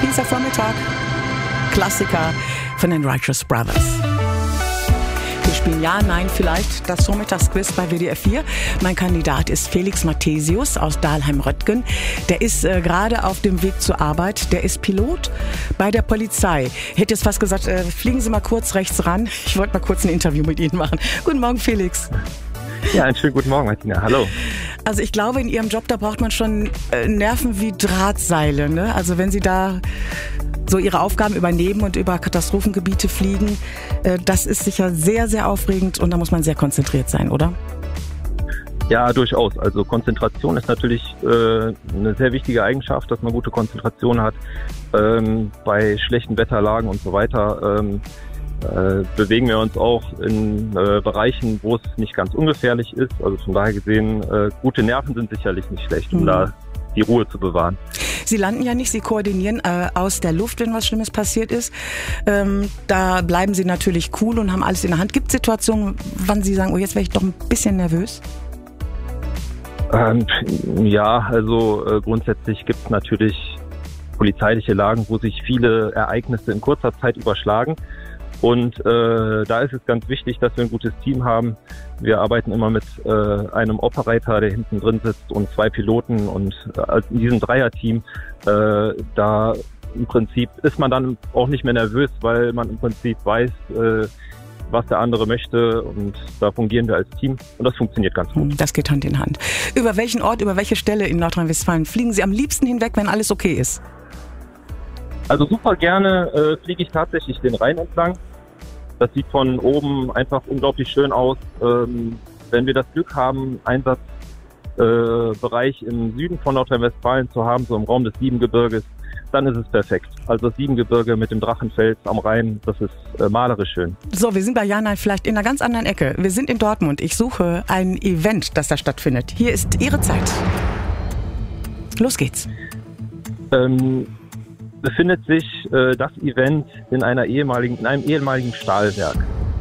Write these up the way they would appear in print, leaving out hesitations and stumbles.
Dienstagvormittag. Klassiker von den Righteous Brothers. Wir spielen Ja, Nein, vielleicht das Vormittagsquiz bei WDR 4. Mein Kandidat ist Felix Mathesius aus Dahlheim-Röttgen. Der ist gerade auf dem Weg zur Arbeit. Der ist Pilot bei der Polizei. Ich hätte jetzt fast gesagt, fliegen Sie mal kurz rechts ran. Ich wollte mal kurz ein Interview mit Ihnen machen. Guten Morgen, Felix. Ja, einen schönen guten Morgen, Martina. Hallo. Also ich glaube, in Ihrem Job, da braucht man schon Nerven wie Drahtseile, ne? Also wenn Sie da so Ihre Aufgaben übernehmen und über Katastrophengebiete fliegen, das ist sicher sehr, sehr aufregend und da muss man sehr konzentriert sein, oder? Ja, durchaus. Also Konzentration ist natürlich eine sehr wichtige Eigenschaft, dass man gute Konzentration hat. Bei schlechten Wetterlagen und so weiter bewegen wir uns auch in Bereichen, wo es nicht ganz ungefährlich ist. Also von daher gesehen, gute Nerven sind sicherlich nicht schlecht, um da die Ruhe zu bewahren. Sie landen ja nicht, Sie koordinieren aus der Luft, wenn was Schlimmes passiert ist. Da bleiben Sie natürlich cool und haben alles in der Hand. Gibt es Situationen, wann Sie sagen, oh, jetzt wäre ich doch ein bisschen nervös? Ja, also grundsätzlich gibt es natürlich polizeiliche Lagen, wo sich viele Ereignisse in kurzer Zeit überschlagen. Und da ist es ganz wichtig, dass wir ein gutes Team haben. Wir arbeiten immer mit einem Operator, der hinten drin sitzt, und 2 Piloten. Und in diesem Dreierteam, da im Prinzip ist man dann auch nicht mehr nervös, weil man im Prinzip weiß, was der andere möchte. Und da fungieren wir als Team. Und das funktioniert ganz gut. Das geht Hand in Hand. Über welchen Ort, über welche Stelle in Nordrhein-Westfalen fliegen Sie am liebsten hinweg, wenn alles okay ist? Also super gerne fliege ich tatsächlich den Rhein entlang. Das sieht von oben einfach unglaublich schön aus. Wenn wir das Glück haben, Einsatzbereich im Süden von Nordrhein-Westfalen zu haben, so im Raum des Siebengebirges, dann ist es perfekt. Also das Siebengebirge mit dem Drachenfels am Rhein, das ist malerisch schön. So, wir sind bei Ja, Nein vielleicht in einer ganz anderen Ecke. Wir sind in Dortmund. Ich suche ein Event, das da stattfindet. Hier ist Ihre Zeit. Los geht's. Befindet sich das Event in einem ehemaligen Stahlwerk.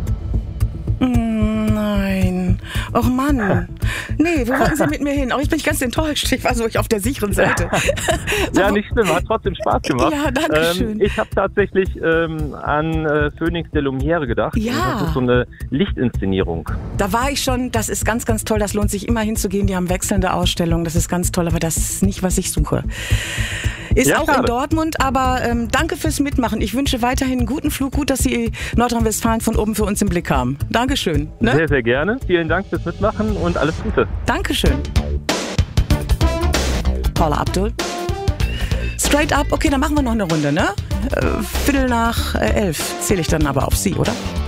Nein. Och Mann. Nee, wo wollten Sie mit mir hin? Oh, jetzt bin ich ganz enttäuscht. Ich war so auf der sicheren Seite. Ja, nicht schlimm. Hat trotzdem Spaß gemacht. Ja, danke schön. Ich habe tatsächlich an Phoenix de Lumière gedacht. Ja. Das ist so eine Lichtinszenierung. Da war ich schon. Das ist ganz, ganz toll. Das lohnt sich immer hinzugehen. Die haben wechselnde Ausstellungen. Das ist ganz toll. Aber das ist nicht, was ich suche. Ist ja, auch schade. In Dortmund, aber danke fürs Mitmachen. Ich wünsche weiterhin einen guten Flug. Gut, dass Sie Nordrhein-Westfalen von oben für uns im Blick haben. Dankeschön. Ne? Sehr, sehr gerne. Vielen Dank fürs Mitmachen und alles Gute. Dankeschön. Paula Abdul. Straight up. Okay, dann machen wir noch eine Runde, ne? 11:15 zähle ich dann aber auf Sie, oder?